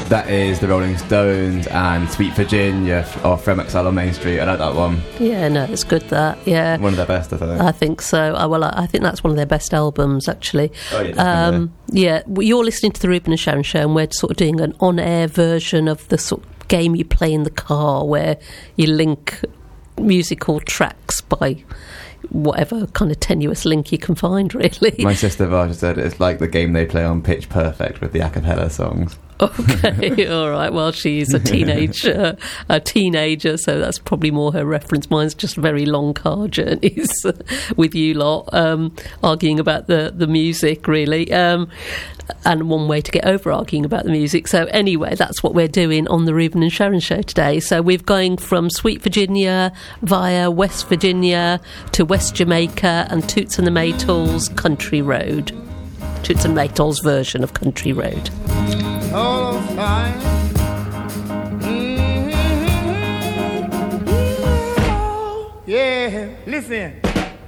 That is the Rolling Stones and Sweet Virginia off From Exile on Main Street. I like that one. Yeah, no, it's good, that, yeah. One of their best, I think. I think so. I think that's one of their best albums, actually. Oh, yeah, definitely. Yeah, you're listening to the Ruben and Sharon Show, and we're sort of doing an on-air version of the sort of game you play in the car where you link musical tracks by whatever kind of tenuous link you can find, really. My sister Varja said it's like the game they play on Pitch Perfect with the a cappella songs. Okay, all right. Well, she's a teenager, so that's probably more her reference. Mine's just very long car journeys with you lot, arguing about the music, really. And one way to get over arguing about the music. So anyway, that's what we're doing on the Ruben and Sharon Show today. So we're going from Sweet Virginia via West Virginia to West Jamaica and Toots and the Maytals Country Road. Toots and Maytals version of Country Road. Oh, fine. Mm-hmm. Yeah, listen.